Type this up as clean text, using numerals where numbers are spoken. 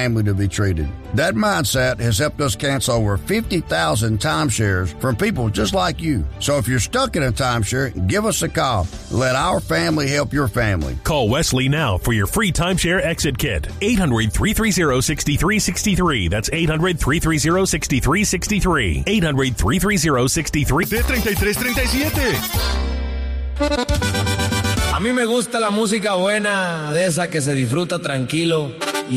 family to be treated. That mindset has helped us cancel over 50,000 timeshares from people just like you. So if you're stuck in a timeshare, give us a call. Let our family help your family. Call Wesley now for your free timeshare exit kit. 800-330-6363. That's 800-330-6363. 800-330-63. 3337. A mí me gusta la música buena, de esa que se disfruta tranquilo.